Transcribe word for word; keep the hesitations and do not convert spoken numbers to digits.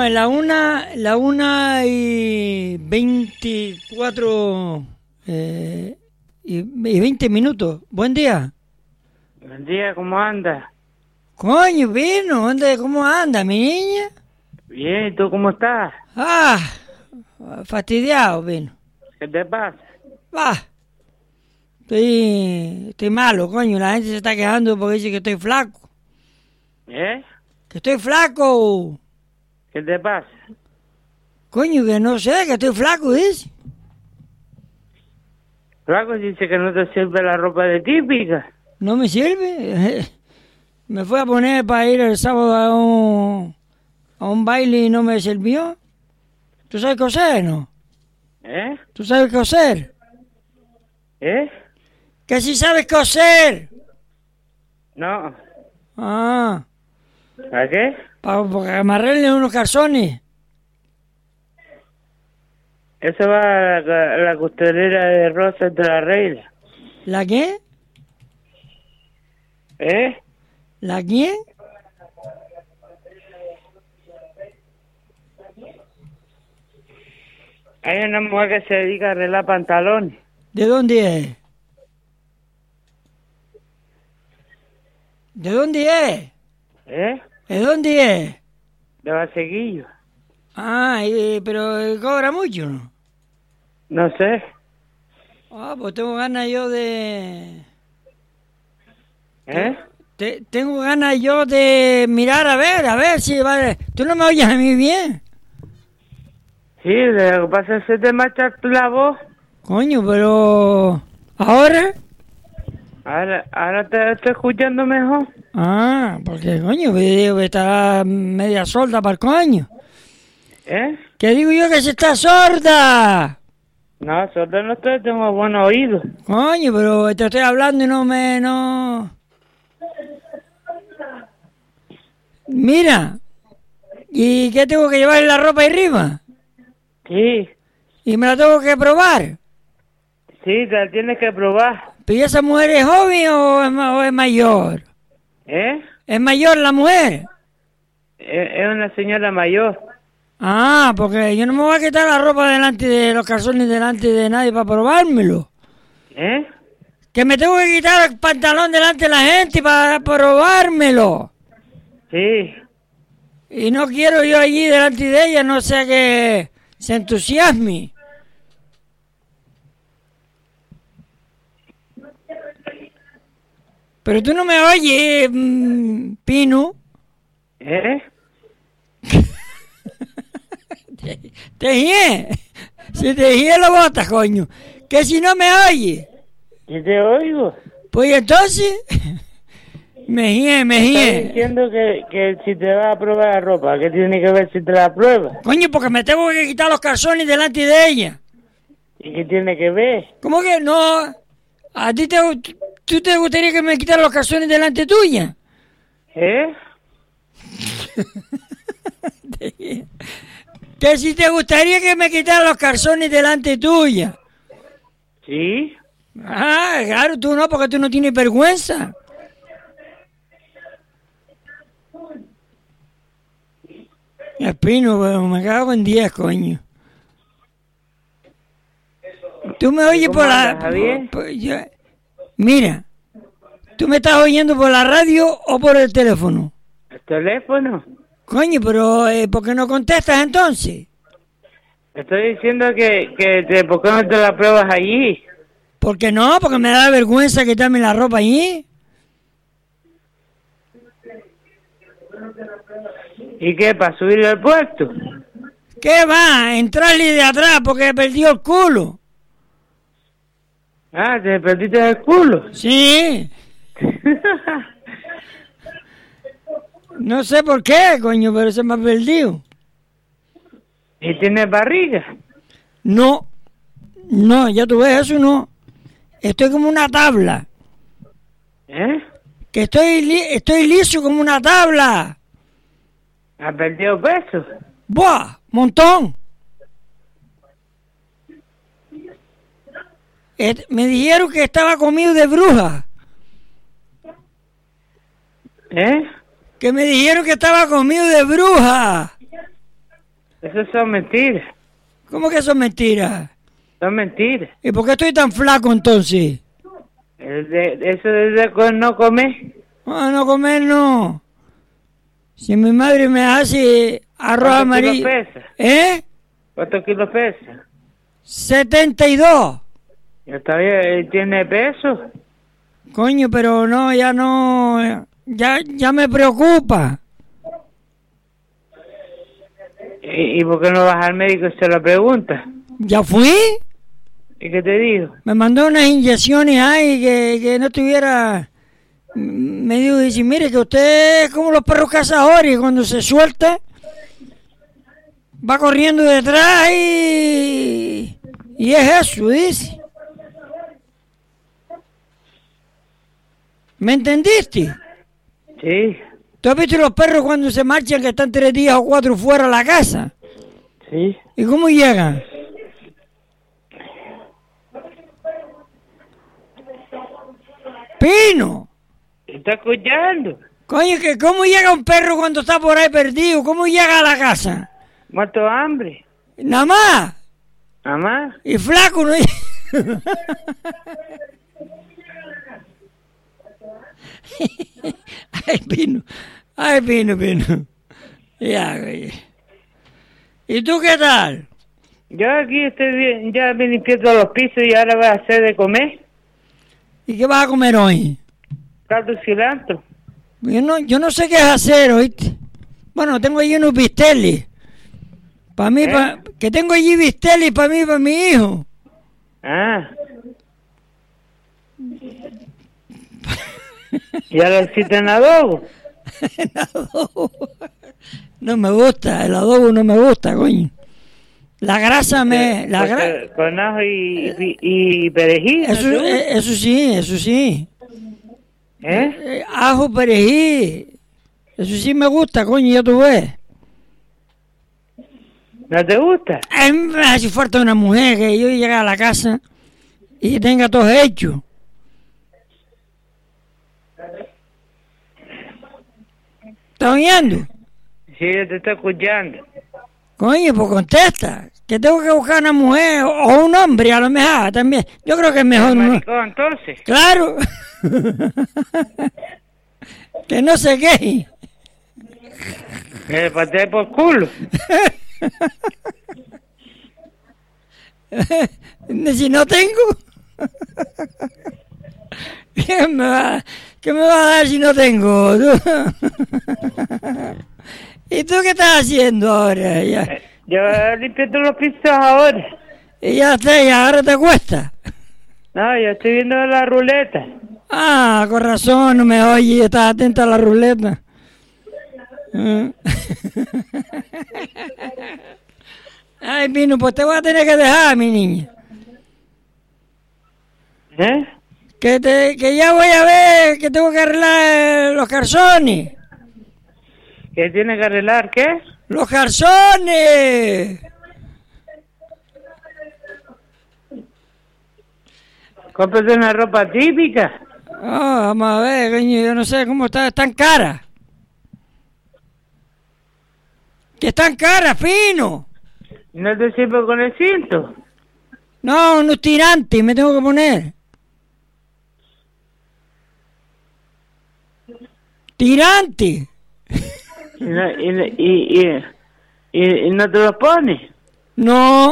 es la una, la una y veinticuatro eh, y, y veinte minutos. Buen día. Buen día, ¿cómo anda? Coño, vino, ¿dónde, ¿cómo anda, mi niña? Bien, ¿y tú cómo estás? Ah, fastidiado, vino. ¿Qué te pasa? Va. Estoy, estoy malo, coño. La gente se está quejando porque dice que estoy flaco. ¿Eh? Que estoy flaco. ¿Qué te pasa? Coño, que no sé, que estoy flaco, dice. Flaco dice que no te sirve la ropa de típica. No me sirve. Me fui a poner para ir el sábado a un, a un baile y no me sirvió. ¿Tú sabes coser, no? ¿Eh? ¿Tú sabes coser? ¿Eh? ¿Que si sabes coser? No. Ah, ¿A qué? para amarrarle unos calzones. Eso va a la, a la costurera de Rosas de la Reina. ¿La qué? ¿Eh? ¿La quién? Hay una mujer que se dedica a arreglar pantalones. ¿De dónde es? ¿De dónde es? ¿Eh? ¿De dónde es? De Baseguillo. Ah, y- pero eh, cobra mucho, ¿no? No sé. Ah, pues tengo ganas yo de... ¿Eh? Te- tengo ganas yo de mirar a ver, a ver si vale. ¿Tú no me oyes a mí bien? Sí, lo que pasa es que se te marcha la voz. Coño, pero... ¿Ahora? Ahora, ahora te estoy escuchando mejor. Ah, porque coño, digo que está media sorda para el coño. ¿Eh? ¿Qué digo yo que se está sorda? No, solo no estoy, tengo buen oído. Coño, pero te estoy hablando y no me... no... Mira, ¿y qué tengo que llevar en la ropa arriba? Sí, ¿Y me la tengo que probar? sí, te la tienes que probar. ¿Pero esa mujer es joven o es, ma- o es mayor? ¿Eh? ¿Es mayor la mujer? Es, es una señora mayor. Ah, porque yo no me voy a quitar la ropa delante de los calzones delante de nadie para probármelo. ¿Eh? Que me tengo que quitar el pantalón delante de la gente para probármelo. Sí. Y no quiero yo allí delante de ella, no sea que se entusiasme. Pero tú no me oyes, mm, Pino. ¿Eh? Te, te guié. Si te guié lo botas, coño. Que si no me oyes. ¿Y te oigo? Pues entonces... Me guié, me Estás guié. diciendo que, que si te vas a probar la ropa, ¿qué tiene que ver si te la pruebas? Coño, porque me tengo que quitar los calzones delante de ella. ¿Y qué tiene que ver? ¿Cómo que no? ¿A ti te, tú te gustaría que me quitara los calzones delante tuya? ¿Eh? Que si te gustaría que me quitara los calzones delante tuya. ¿Sí? Ah, claro, tú no, porque tú no tienes vergüenza. Espino, pero me cago en diez, coño. Tú me oyes ¿Cómo por la... andas, Javier? por- por- yo- mira, ¿tú me estás oyendo por la radio o por el teléfono? ¿El teléfono? Coño, pero eh, ¿por qué no contestas entonces? Estoy diciendo que, que te, ¿por qué no te la pruebas allí? ¿Por qué no? Porque me da vergüenza quitarme la ropa allí. ¿Y qué, para subir al puerto? ¿Qué va? Entrarle de atrás porque perdió el culo. Ah, ¿te perdiste el culo? Sí. No sé por qué, coño, pero se me ha perdido. ¿Y tienes barriga? No, no, ya tú ves eso, no. Estoy como una tabla. ¿Eh? Que estoy, li- estoy liso como una tabla. ¿Has perdido peso? ¡Buah! ¡Montón! Et- me dijeron que estaba comido de bruja. ¿Eh? Que me dijeron que estaba comido de bruja. Eso son mentiras. ¿Cómo que eso es mentira? Son mentiras. ¿Y por qué estoy tan flaco entonces? El de- eso de, de no comer. Ah, no comer no. Si mi madre me hace arroz ¿Cuántos amarillo... kilos pesa? ¿Eh? ¿Cuántos kilos pesa? setenta y dos. Ya todavía tiene peso. Coño, pero no, ya no... Ya, ya me preocupa. ¿Y, ¿Y por qué no vas al médico y se lo pregunta? ¿Ya fui? ¿Y qué te dijo? Me mandó unas inyecciones ahí que, que no tuviera... Me dijo, dice, mire que usted es como los perros cazadores, cuando se suelta, va corriendo detrás y... Y es eso, dice. ¿Me entendiste? Sí, ¿Tú has visto los perros cuando se marchan que están tres días o cuatro fuera de la casa? sí. ¿Y cómo llegan? ¡Pino! ¿Está escuchando? Coño, que ¿cómo llega un perro cuando está por ahí perdido? ¿Cómo llega a la casa? Muerto de hambre. Nada más. Nada más. Y flaco, ¿no? Ay, Pino. Ay, Pino, Pino. Ya, güey. ¿Y tú qué tal? Yo aquí estoy bien, ya me limpié todos los pisos y ahora voy a hacer de comer. ¿Y qué vas a comer hoy? Caldo y cilantro. Yo no, yo no sé qué hacer, ¿oíste? Bueno, tengo allí unos bisteles. Para mí, ¿Eh? pa, que tengo allí bisteles para mí, para mi hijo. Ah. ¿Ya lo hiciste en adobo? El adobo. No me gusta, el adobo no me gusta, coño. La grasa me... La Pues, gra... eh, con ajo y, y, y perejil. ¿no eso, te gusta? eh, eso sí, eso sí. ¿Eh? Eh, ajo, perejil. Eso sí me gusta, coño, ya tú ves. ¿No te gusta? A mí me hace falta una mujer que yo llegue a la casa y tenga todo hecho. ¿Estás oyendo? Sí, yo te estoy escuchando. Coño, pues contesta. Que tengo que buscar una mujer o un hombre, a lo mejor también. Yo creo que es mejor un hombre. Maricón, entonces. Claro. Que no sé qué. Me le pateé por culo. Si no tengo. ¿Qué me va, qué me va a dar si no tengo? ¿Y tú qué estás haciendo ahora? Ya, Yo limpio todos los pisos ahora. y ya está, y ahora te cuesta. No, yo estoy viendo la ruleta. Ah, con razón, no me oye, estás atenta a la ruleta. Ah. Ay, Pino, pues te voy a tener que dejar, mi niña. ¿Eh? Que, te, que ya voy a ver que tengo que arreglar los calzones. ¿Qué tiene que arreglar? ¿Qué? ¡Los calzones! Cómprate una ropa típica. Oh, vamos a ver, coño, yo no sé cómo está, están caras. Que están caras, Pino. ¿No te sirve con el cinto? No, unos tirantes me tengo que poner. ¡Tirante! ¿Y, no- y, y, y, y- y no te los pones? No.